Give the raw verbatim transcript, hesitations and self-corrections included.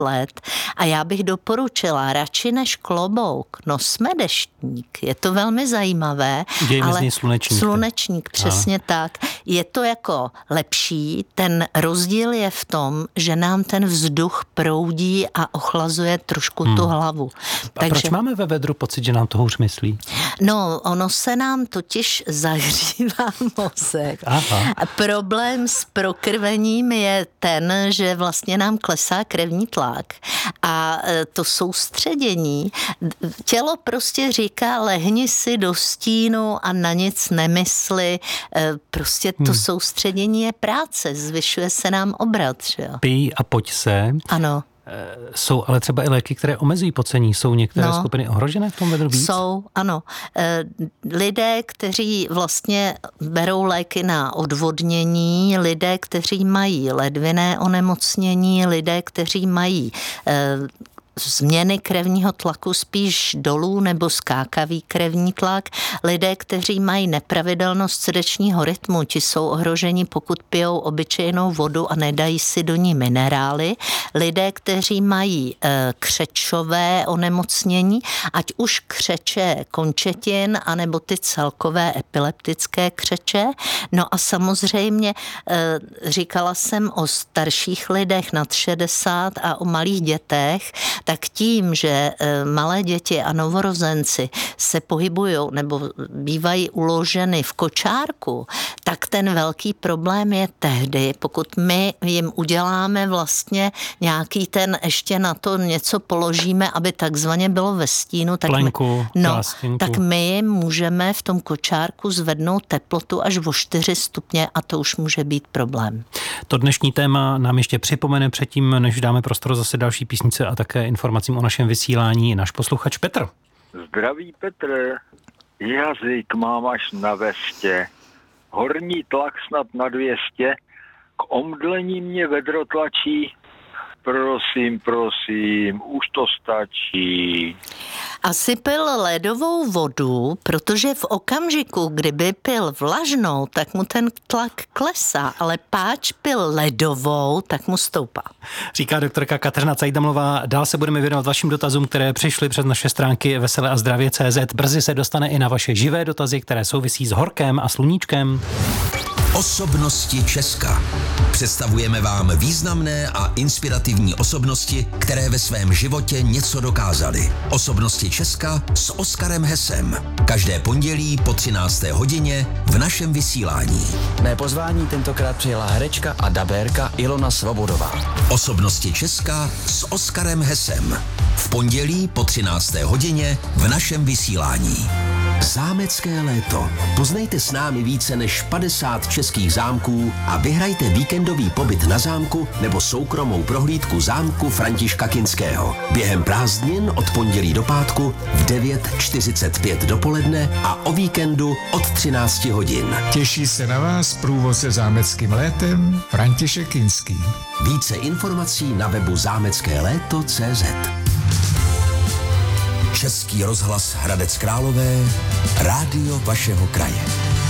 let a já bych doporučila radši než klobouk, nosme deštník. Je to velmi zajímavé. Dějme ale z něj slunečník. Slunečník, přesně Aha. tak. Je to jako lepší. Ten rozdíl je v tom, že nám ten vzduch proudí a ochlazuje trošku hmm. tu hlavu. A Takže, proč máme ve vedru pocit, že nám to hůř myslí? No, ono se nám totiž zahřívá mozek. Aha. A problém s prokrvením je ten, že vlastně nám klesá krevní tlak a to soustředění. Tělo prostě říká, lehni si do stínu a na nic nemysli. Prostě to hmm. soustředění je práce, zvyšuje se nám obrat. Že jo? Pij a pojď se. Ano. Jsou ale třeba i léky, které omezují pocení. Jsou některé no, skupiny ohrožené v tom vedru víc? Jsou, ano. Lidé, kteří vlastně berou léky na odvodnění, lidé, kteří mají ledvinné onemocnění, lidé, kteří mají změny krevního tlaku spíš dolů nebo skákavý krevní tlak. Lidé, kteří mají nepravidelnost srdečního rytmu, ti jsou ohroženi, pokud pijou obyčejnou vodu a nedají si do ní minerály. Lidé, kteří mají e, křečové onemocnění, ať už křeče končetin, anebo ty celkové epileptické křeče. No a samozřejmě e, říkala jsem o starších lidech nad šedesát a o malých dětech, tak tím, že malé děti a novorozenci se pohybují nebo bývají uloženy v kočárku, tak ten velký problém je tehdy, pokud my jim uděláme vlastně nějaký ten, ještě na to něco položíme, aby takzvaně bylo ve stínu, tak, Plenku, my, no, tak my jim můžeme v tom kočárku zvednout teplotu až o čtyři stupně a to už může být problém. To dnešní téma nám ještě připomene předtím, než dáme prostor zase další písnice a také informacím o našem vysílání, náš posluchač Petr. Zdraví Petr, jazyk mám až na vestě, horní tlak snad na dvě stě, k omdlení mě vedro tlačí, prosím, prosím, už to stačí. Asi pil ledovou vodu, protože v okamžiku, kdyby pil vlažnou, tak mu ten tlak klesá, ale páč pil ledovou, tak mu stoupá. Říká doktorka Kateřina Cajdamová. Dál se budeme věnovat vašim dotazům, které přišly přes naše stránky vesele a zdravě tečka cé zet. Brzy se dostane i na vaše živé dotazy, které souvisí s horkem a sluníčkem. Osobnosti Česka. Představujeme vám významné a inspirativní osobnosti, které ve svém životě něco dokázaly. Osobnosti Česka s Oskarem Hesem. Každé pondělí po třinácté hodině v našem vysílání. Mé pozvání tentokrát přijela herečka a dabérka Ilona Svobodová. Osobnosti Česka s Oskarem Hesem. V pondělí po třinácté hodině v našem vysílání. Zámecké léto. Poznejte s námi více než padesát českých zámků a vyhrajte víkendový pobyt na zámku nebo soukromou prohlídku zámku Františka Kinského. Během prázdnin od pondělí do pátku v devět čtyřicet pět dopoledne a o víkendu od třináct hodin. Těší se na vás průvodce zámeckým létem František Kinský. Více informací na webu zámecké léto tečka cé zet. Český rozhlas Hradec Králové, rádio vašeho kraje.